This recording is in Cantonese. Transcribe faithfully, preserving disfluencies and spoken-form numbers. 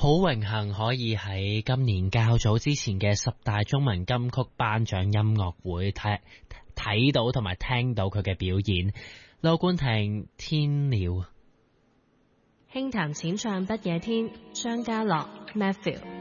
好榮幸可以喺今年較早之前嘅十大中文金曲頒獎音樂會睇睇到同埋聽到佢嘅表演。盧冠廷天鳥， 輕彈淺唱不夜天，張家樂 Matthew。